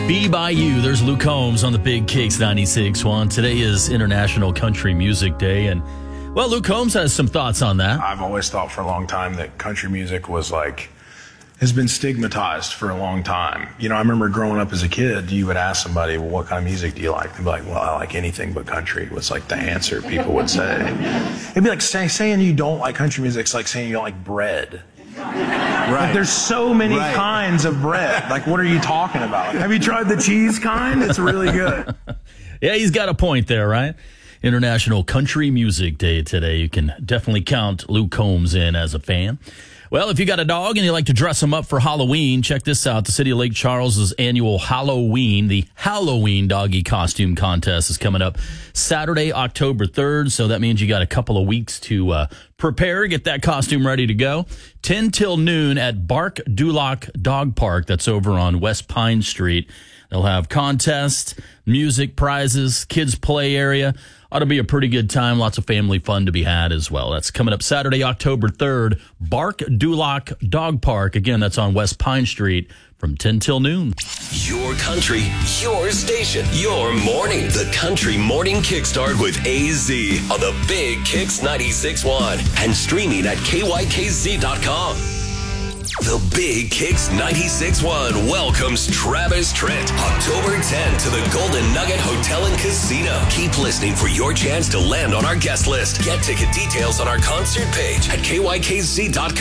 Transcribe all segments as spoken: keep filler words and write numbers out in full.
Be By You. There's Luke Combs on the Big Kicks ninety-six point one. Today is International Country Music Day, and, well, Luke Combs has some thoughts on that. I've always thought for a long time that country music was like, has been stigmatized for a long time. You know, I remember growing up as a kid, you would ask somebody, well, what kind of music do you like? They'd be like, well, I like anything but country, was like the answer people would say. It'd be like say, saying you don't like country music, it's like saying you don't like bread. Right. Like, there's so many right. kinds of bread. Like, what are you talking about? Have you tried the cheese kind? It's really good. Yeah, he's got a point there, right? International Country Music Day today. You can definitely count Luke Combs in as a fan. Well, if you got a dog and you like to dress them up for Halloween, check this out. The City of Lake Charles' annual Halloween, the Halloween Doggy Costume Contest is coming up Saturday, October third. So that means you got a couple of weeks to uh, prepare, get that costume ready to go. ten till noon at Bark Duloc Dog Park. That's over on West Pine Street. They'll have contests, music, prizes, kids play area. Ought to be a pretty good time. Lots of family fun to be had as well. That's coming up Saturday, October third, Bark Duloc Dog Park. Again, that's on West Pine Street from ten till noon. Your country, your station, your morning. The Country Morning Kickstart with A Z on the Big Kicks ninety-six point one and streaming at K Y K Z dot com. The Big Kicks ninety-six point one welcomes Travis Trent October tenth to the Golden Nugget Hotel and Casino. Keep listening for your chance to land on our guest list. Get ticket details on our concert page at K Y K Z dot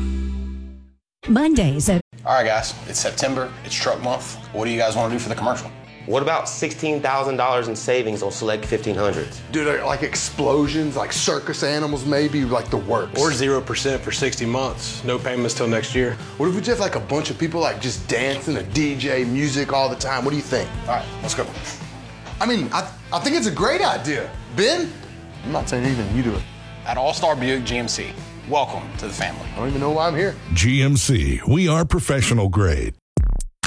com. Mondays at... All right, guys, it's September. It's truck month. What do you guys want to do for the commercial? What about sixteen thousand dollars in savings on select fifteen hundreds? Dude, like explosions, like circus animals, maybe, like the works. Or zero percent for sixty months. No payments till next year. What if we just have like a bunch of people like just dancing, a D J, music all the time? What do you think? All right, let's go. I mean, I, I think it's a great idea. Ben? I'm not saying anything, you do it. At All-Star Buick G M C, welcome to the family. I don't even know why I'm here. G M C, we are professional grade.